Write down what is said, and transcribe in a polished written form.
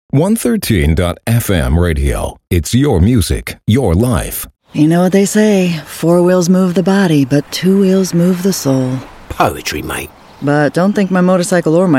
113.FM radio. It's your music, your life. You know what they say, 4 wheels move the body, but 2 wheels move the soul. Poetry, mate. But don't think my motorcycle or my